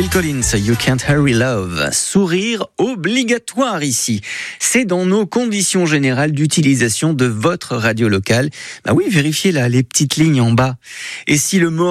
Phil Collins, You Can't Hurry Love. Sourire obligatoire ici. C'est dans nos conditions générales d'utilisation de votre radio locale. Bah oui, vérifiez là les petites lignes en bas. Et si le mot